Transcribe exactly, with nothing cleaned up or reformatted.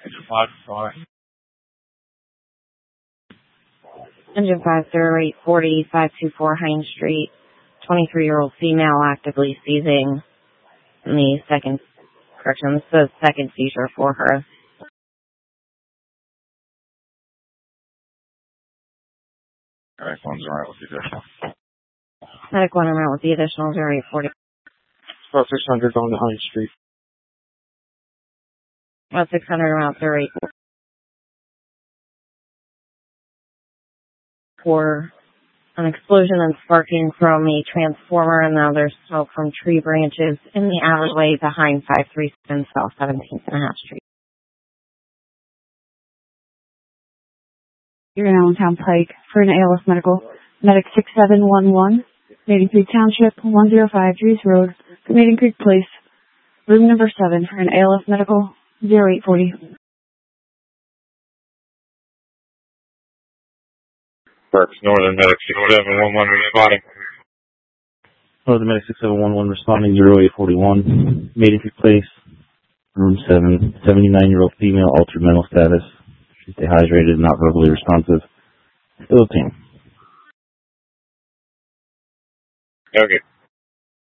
Engine five zero eight forty, five two four Hines Street, twenty-three-year-old female actively seizing. And the second, correction, this is the second seizure for her. Alright, one's around with the additional. Medic one around with the additional zero eight forty. About six hundred on the Hines Street. About six hundred around zero eight for an explosion and sparking from a transformer, and now there's smoke from tree branches in the alleyway behind five three seven South seventeenth and a half Street. You're in Allentown Pike for an A L F Medical. Medic six seven one one, Maiden Creek Township, one oh five Drees Road, Maiden Creek Place, room number seven for an A L F Medical, zero eight forty. Parks Northern Medic six seven one one responding. Northern Medic six seven one one responding, zero eight forty-one, Maiden Creek Place, room seven, seventy-nine-year-old female, altered mental status. She's dehydrated, not verbally responsive. Still a team. Okay.